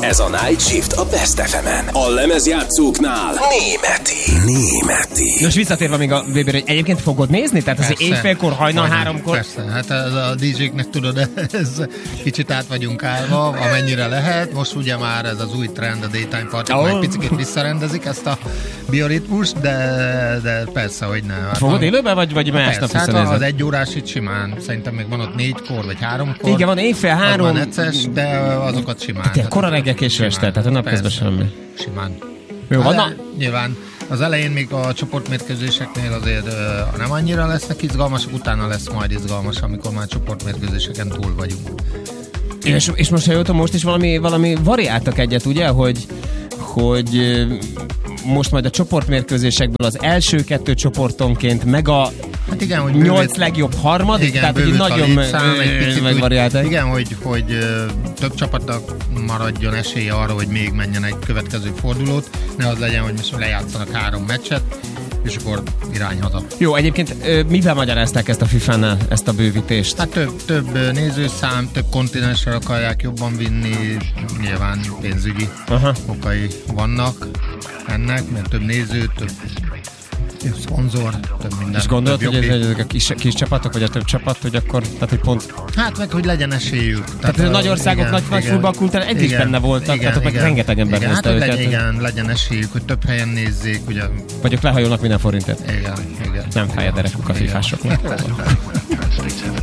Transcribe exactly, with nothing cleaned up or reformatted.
Ez a Night Shift a Best ef emen. A lemezjátszóknál németi. Németi. Most visszatérve még a Weber, hogy egyébként fogod nézni? Tehát az éjfélkor, hajnal háromkor? Persze, hát ez a dé jéknek tudod, ez kicsit át vagyunk állva, amennyire lehet. Most ugye már ez az új trend, a daytime party, oh. Majd picit visszarendezik ezt a bioritmust, de, de persze, hogy ne. Hát fogod élőben, vagy, vagy másnap persze, hát az egy órás itt simán. Szerintem még van ott négykor, vagy háromkor. Igen, van éjfél három. Van necces, de azokat simán. Tehát kora reggel késő este, tehát a napközben semmi. Simán. Jó, van na, nyilván az elején még a csoportmérkőzéseknél azért uh, nem annyira lesznek izgalmasak, utána lesz majd izgalmas, amikor már csoportmérkőzéseken túl vagyunk. És, és most, ha jól tudom, most is valami, valami variáltak egyet, ugye, hogy, hogy most majd a csoportmérkőzésekből az első kettő csoportonként meg a hát igen, hogy nyolc bővít, legjobb harmadik, igen, tehát így nagyon megvariálták. Igen, hogy, hogy uh, több csapatnak maradjon esélye arra, hogy még menjen egy következő fordulót, ne az legyen, hogy most lejátszanak három meccset, és akkor irány haza. Jó, egyébként mivel magyarázták ezt a fifánál, ezt a bővítést? Hát több, több nézőszám, több kontinensre akarják jobban vinni, nyilván pénzügyi Aha. okai vannak ennek, mert több néző, több több szponzor, több minden. És gondolod, hogy ezek a kis, kis csapatok, vagy a több csapat, hogy akkor, tehát hogy pont... Hát meg, hogy legyen esélyük. Tehát, tehát a nagy országok, igen, nagy, igen, nagy futballkultúrán eddig is benne voltak, igen, tehát igen, meg rengeteg ember igen, nézte hát, őket. Legyen, igen, legyen esélyük, hogy több helyen nézzék, ugye. Vagy ők lehajolnak minden forintet. Igen, igen. Nem fáj a derekük a fifásoknak.